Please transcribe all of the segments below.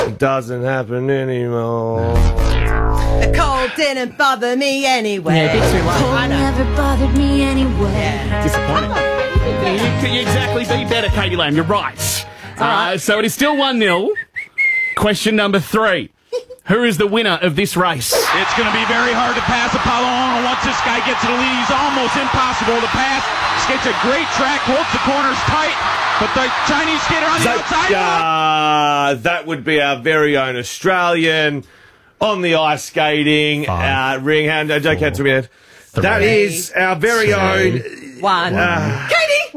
It doesn't happen anymore. The cold didn't bother me anyway. Yeah, a bit too late. I know. Never bothered me anyway. Disappointing. You exactly be better, Katie Lamb. You're right. So it is still 1-0. Question number 3. Who is the winner of this race? It's going to be very hard to pass Apollo. Once this guy gets to the lead, he's almost impossible to pass. Skates a great track, holds the corners tight, but the Chinese skater on the outside. That would be our very own Australian on the ice skating ring hand. Don't cancel me out. That is our very own 1. Katie!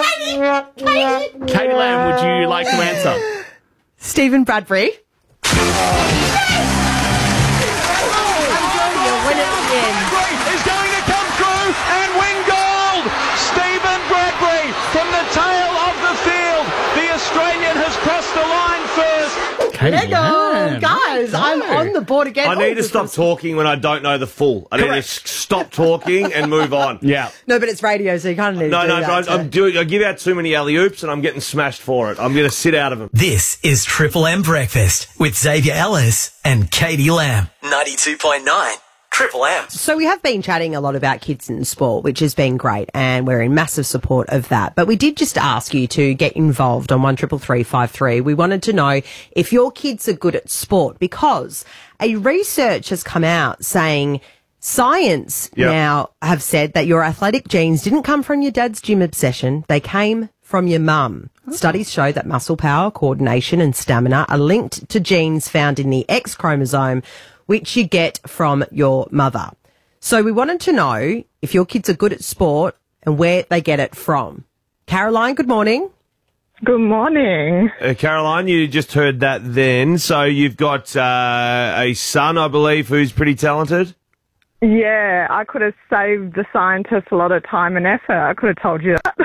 Katie Lamb, would you like to answer? Stephen Bradbury. Is going to come through and win gold. Stephen Bradbury from the tail of the field. The Australian has crossed the line first. Katie Lamb. Guys, I'm on the board again. I need to stop talking when I don't know the full. I need to stop talking and move on. Yeah. No, but it's radio, so you kind of need to do that. I give out too many alley-oops and I'm getting smashed for it. I'm going to sit out of them. This is Triple M Breakfast with Xavier Ellis and Katie Lamb. 92.9 Triple M. So we have been chatting a lot about kids in sport, which has been great, and we're in massive support of that. But we did just ask you to get involved on 133353. We wanted to know if your kids are good at sport, because a research has come out saying science now have said that your athletic genes didn't come from your dad's gym obsession. They came from your mum. Studies show that muscle power, coordination and stamina are linked to genes found in the X chromosome, which you get from your mother. So we wanted to know if your kids are good at sport and where they get it from. Caroline, good morning. Good morning. Caroline, you just heard that then. So you've got a son, I believe, who's pretty talented? Yeah, I could have saved the scientists a lot of time and effort. I could have told you that.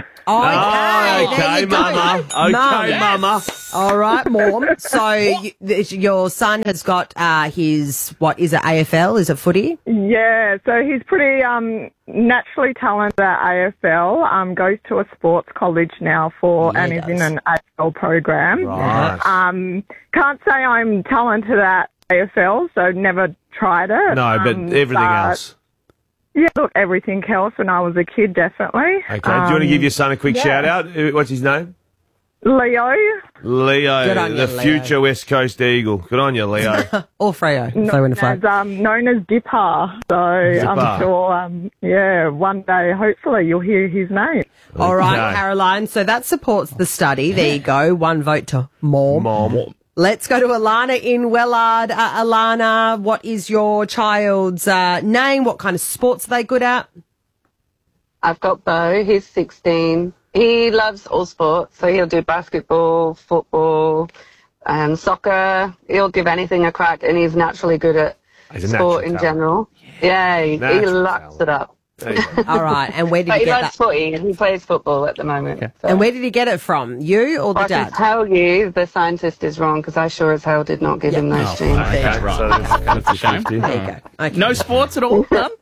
Okay, Mama. Okay, Mama. All right, Mom. So your son has got his, what is it, AFL? Is it footy? Yeah, so he's pretty naturally talented at AFL, goes to a sports college now and is in an AFL program. Right. Can't say I'm talented at AFL, so never tried it. No, but everything else. Yeah, look, everything else when I was a kid, definitely. Okay, do you want to give your son a quick shout out? What's his name? Leo. Leo, Good on you, the Leo. future West Coast Eagle. Good on you, Leo. Or Freo, if they win a flag. Known as Dipper. So I'm sure, one day, hopefully, you'll hear his name. All right, Caroline. So that supports the study. There you go. 1 vote to Mom. Let's go to Alana in Wellard. Alana, what is your child's name? What kind of sports are they good at? I've got Bo. He's 16. He loves all sports, so he'll do basketball, football, soccer. He'll give anything a crack, and he's naturally good at sport in general. Yeah, he laps it up. All right, and where did But he he get loves that? footy, and he plays football at the moment. Okay. So. And where did he get it from? You or the I dad? can tell you the scientist is wrong, because I sure as hell did not give him those genes. Okay, right. So That's a shame. There you go. Okay. No sports at all, none?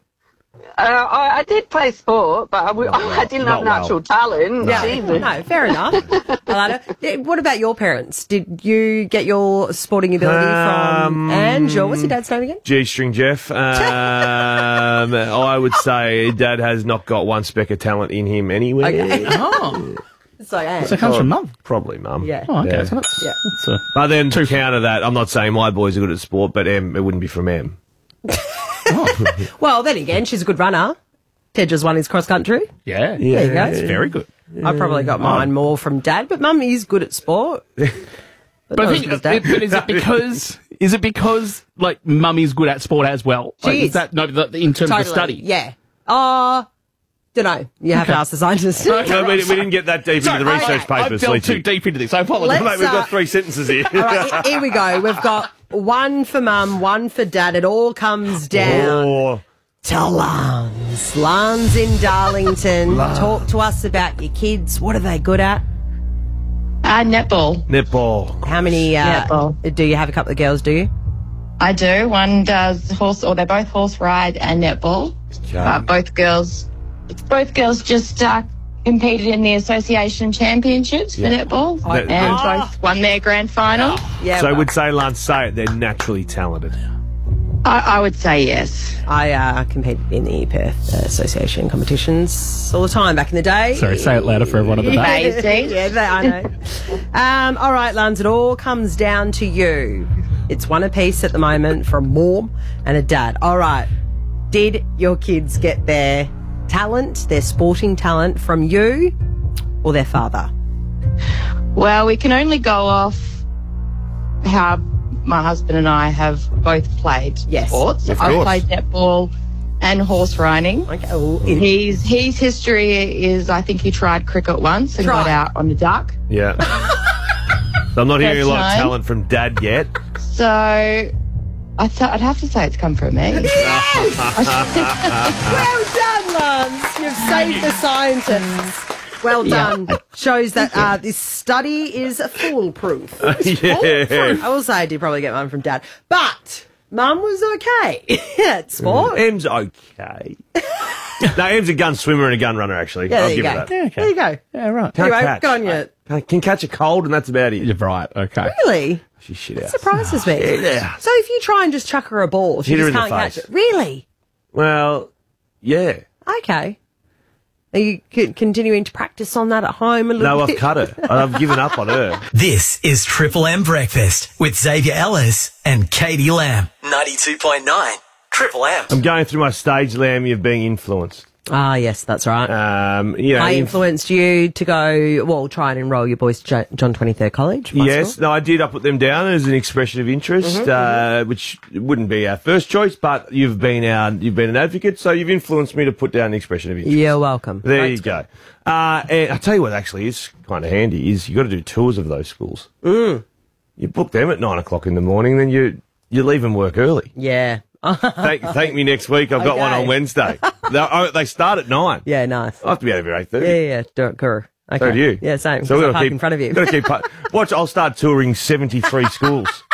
I did play sport, but I didn't have natural talent. Yeah, Jesus. no, fair enough. Alana, what about your parents? Did you get your sporting ability from Ange, or what's your dad's name again? G-string Jeff. I would say Dad has not got one speck of talent in him anywhere. Okay. Oh. So Ange. So it comes from Mum. Probably Mum. Yeah. Oh, okay. Yeah. So that's, Yeah. that's a... But then to counter that, I'm not saying my boys are good at sport, but it wouldn't be from M. Well, then again, she's a good runner. Tedra's won his cross country. Yeah. There you go. It's very good. I probably got mine more from Dad, but Mum is good at sport. But I think, but is it because like Mummy's good at sport as well? She Like, is. Is that no? In terms of study? Yeah. Don't know. You have to ask the scientist. No, we didn't get that deep into the research I've papers. delved too Leachy. deep into this. I apologise. Let's, Mate, we've got 3 sentences here. All right, here we go. We've got 1 for Mum, 1 for Dad. It all comes down Oh, to Lance. Lance in Darlington. Talk to us about your kids. What are they good at? Netball. netball. How many Netball. do you have? A couple of girls, do you? I do. One does horse, or they're both horse ride and netball. Both girls just competed in the association championships for netball and both won their grand final. Yeah, So I would say, Lance, say it, they're naturally talented. I would say yes. I competed in the Perth Association competitions all the time back in the day. Sorry, say it louder for everyone at the back. Amazing. Yeah, I know. All right, Lance, it all comes down to you. It's one apiece at the moment from a mom and a dad. All right. Did your kids get their talent, their sporting talent, from you or their father? Well, we can only go off how my husband and I have both played sports. Of I've course. played netball and horse riding. Okay. Well, His history is, I think he tried cricket once and got out on the duck. Yeah. So I'm not hearing a lot of That's talent from Dad yet. So I'd have to say it's come from me. well done, Lance. You've saved the scientists. Well done. Shows that this study is foolproof. Yeah. I will say I did probably get one from Dad, but Mum was okay at sport. Em's okay. No, Em's a gun swimmer and a gun runner, actually. Yeah, I'll there you give go. her that. Yeah, okay. There you go. Yeah, right. Can't Anyway, catch. go on you. Can catch a cold, and that's about it. You're right. Okay. Really? She's shit out. Surprises me. Yeah. So if you try and just chuck her a ball, she Hit her just in the can't catch face. it. Really? Well, yeah. Okay. Are you continuing to practice on that at home a little No, bit? I've cut her. I've given up on her. This is Triple M Breakfast with Xavier Ellis and Katie Lamb. 92.9 Triple M. I'm going through my stage, Lamb, of being influenced. Ah, yes, that's right. I Inf- influenced you to go, try and enrol your boys to John 23rd College. my Yes, school. no, I did. I put them down as an expression of interest, which wouldn't be our first choice, but you've been an advocate, so you've influenced me to put down an expression of interest. You're welcome. There Great you go. And I'll tell you what actually is kind of handy is you got to do tours of those schools. You book them at 9 o'clock in the morning, then you leave them work early. Yeah. Thank me next week. I've got one Okay. on Wednesday. They start at 9. Yeah, nice. I have to be over 8:30. Yeah. Do it, Guru. Okay. So do you. Yeah, same. So So we've I got park to keep in front of you. Got to keep. Watch. I'll start touring 73 schools.